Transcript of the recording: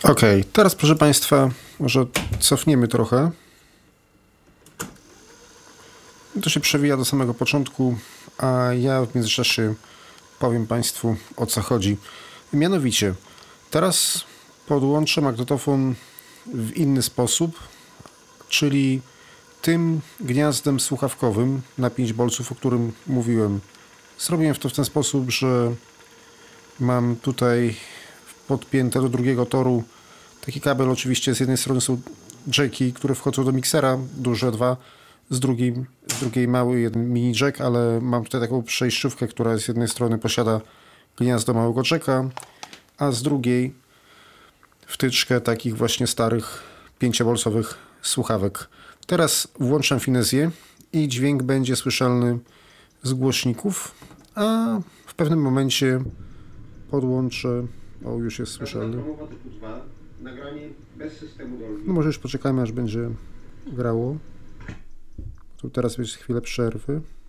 Okej, teraz proszę Państwa, może cofniemy trochę. To się przewija do samego początku, a ja w międzyczasie powiem Państwu, o co chodzi. Mianowicie, teraz podłączę magnetofon w inny sposób, czyli tym gniazdem słuchawkowym na 5 bolców, o którym mówiłem. Zrobiłem to w ten sposób, że mam tutaj podpięte do drugiego toru taki kabel. Oczywiście z jednej strony są jacki, które wchodzą do miksera, duże dwa, z drugiej mały jeden mini jack, ale mam tutaj taką przejściówkę, która z jednej strony posiada gniazdo małego jacka, a z drugiej wtyczkę takich właśnie starych 5-bolcowych słuchawek. Teraz włączam finezję i dźwięk będzie słyszalny z głośników, a w pewnym momencie podłączę. O, już jest słyszalny. No może już poczekajmy, aż będzie grało. Tu teraz jest chwilę przerwy.